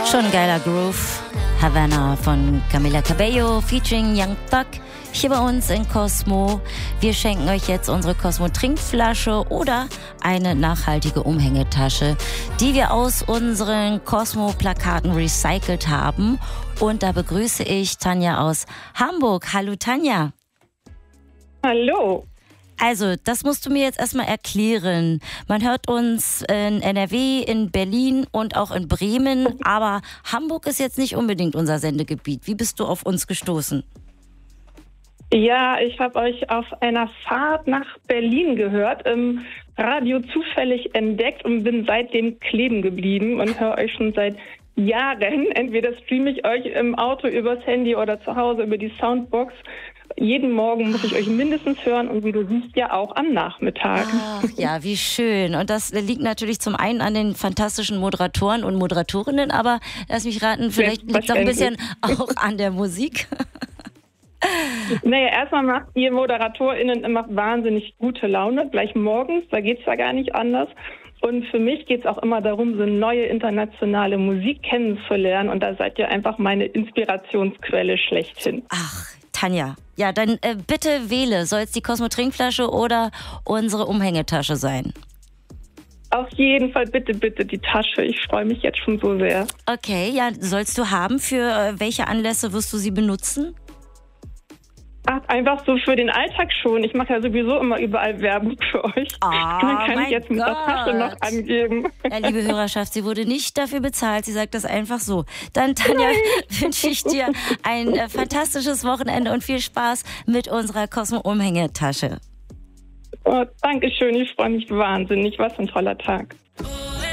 Schon ein geiler Groove. Havana von Camila Cabello featuring Young Thug. Hier bei uns in Cosmo. Wir schenken euch jetzt unsere Cosmo-Trinkflasche oder eine nachhaltige Umhängetasche, die wir aus unseren Cosmo-Plakaten recycelt haben. Und da begrüße ich Tanja aus Hamburg. Hallo Tanja. Hallo. Also, das musst du mir jetzt erstmal erklären. Man hört uns in NRW, in Berlin und auch in Bremen, aber Hamburg ist jetzt nicht unbedingt unser Sendegebiet. Wie bist du auf uns gestoßen? Ja, ich habe euch auf einer Fahrt nach Berlin gehört, im Radio zufällig entdeckt und bin seitdem kleben geblieben und höre euch schon seit Jahren. Entweder streame ich euch im Auto übers Handy oder zu Hause über die Soundbox. Jeden Morgen muss ich euch mindestens hören und wie du siehst, ja auch am Nachmittag. Ach, ja, wie schön. Und das liegt natürlich zum einen an den fantastischen Moderatoren und Moderatorinnen, aber lass mich raten, vielleicht liegt es auch ein bisschen auch an der Musik. Naja, erstmal macht ihr ModeratorInnen immer wahnsinnig gute Laune, gleich morgens, da geht's ja gar nicht anders. Und für mich geht's auch immer darum, so neue internationale Musik kennenzulernen und da seid ihr einfach meine Inspirationsquelle schlechthin. Ach, Tanja, ja, dann bitte wähle, soll es die Cosmo-Trinkflasche oder unsere Umhängetasche sein? Auf jeden Fall bitte, bitte die Tasche, ich freue mich jetzt schon so sehr. Okay, ja, sollst du haben, für welche Anlässe wirst du sie benutzen? Ach, einfach so für den Alltag schon. Ich mache ja sowieso immer überall Werbung für euch. Dann kann ich jetzt mit der Tasche noch angeben. Ja, liebe Hörerschaft, sie wurde nicht dafür bezahlt. Sie sagt das einfach so. Dann, Tanja, wünsche ich dir ein fantastisches Wochenende und viel Spaß mit unserer Cosmo-Umhängetasche. Oh, danke schön, ich freue mich wahnsinnig. Was ein toller Tag.